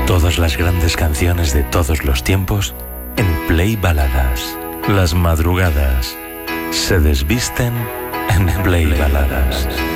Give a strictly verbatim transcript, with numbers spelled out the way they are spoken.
Todas las grandes canciones de todos los tiempos en Play Baladas. Las madrugadas se desvisten en Play Baladas.